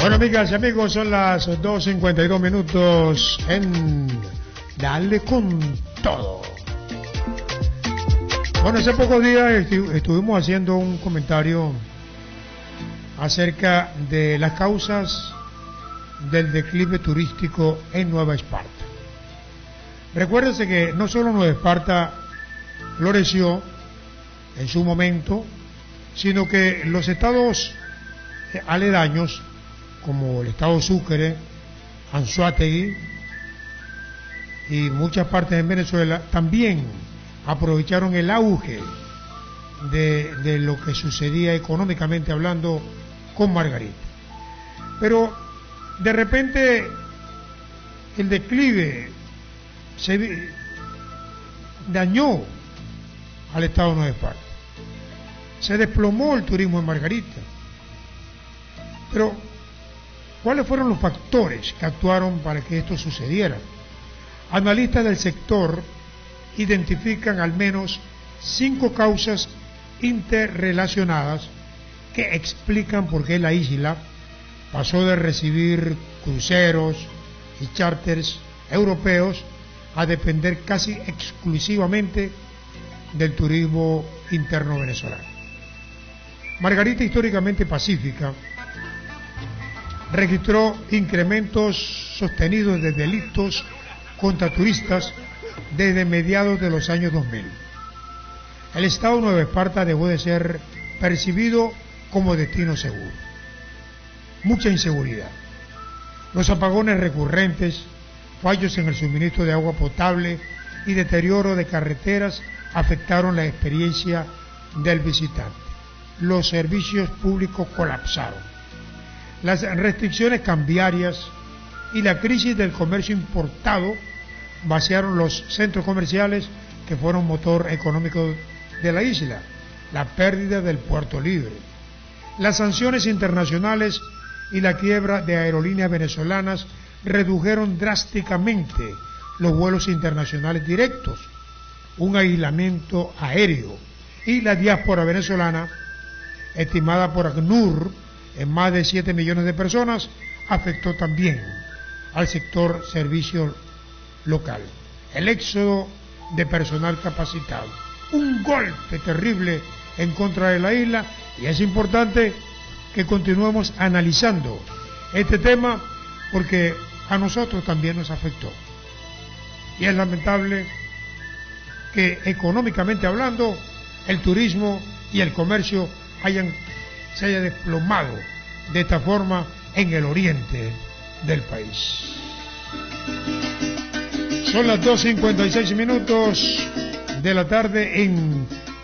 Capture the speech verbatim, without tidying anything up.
Bueno, amigas y amigos, son las dos cincuenta y dos minutos en Dale con Todo. Bueno, hace pocos días estu estuvimos haciendo un comentario acerca de las causas del declive turístico en Nueva Esparta. Recuérdense que no solo Nueva Esparta floreció en su momento, sino que los estados aledaños, como el estado Sucre, Anzoátegui y muchas partes en Venezuela, también aprovecharon el auge de, de lo que sucedía económicamente hablando con Margarita. Pero de repente el declive se dañó al estado de Nueva Esparta. Se desplomó el turismo en Margarita. Pero, ¿cuáles fueron los factores que actuaron para que esto sucediera? Analistas del sector identifican al menos cinco causas interrelacionadas que explican por qué la isla pasó de recibir cruceros y charters europeos a depender casi exclusivamente del turismo interno venezolano. Margarita, históricamente pacífica, registró incrementos sostenidos de delitos contra turistas desde mediados de los años dos mil. El estado de Nueva Esparta dejó de ser percibido como destino seguro. Mucha inseguridad. Los apagones recurrentes, fallos en el suministro de agua potable y deterioro de carreteras afectaron la experiencia del visitante. Los servicios públicos colapsaron. Las restricciones cambiarias y la crisis del comercio importado vaciaron los centros comerciales que fueron motor económico de la isla. La pérdida del puerto libre, las sanciones internacionales y la quiebra de aerolíneas venezolanas redujeron drásticamente los vuelos internacionales directos, un aislamiento aéreo y la diáspora venezolana, estimada por ACNUR en más de siete millones de personas, afectó también al sector servicio local. El éxodo de personal capacitado, un golpe terrible en contra de la isla, y es importante que continuemos analizando este tema porque a nosotros también nos afectó. Y es lamentable que económicamente hablando el turismo y el comercio hayan, se haya desplomado de esta forma en el oriente del país. Son las dos cincuenta y seis minutos de la tarde en